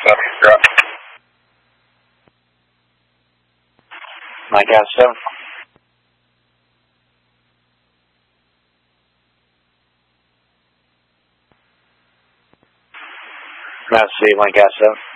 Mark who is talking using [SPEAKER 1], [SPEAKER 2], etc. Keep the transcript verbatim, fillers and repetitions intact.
[SPEAKER 1] seven, you're up. Mike out seven. Matt C, Mike out seven.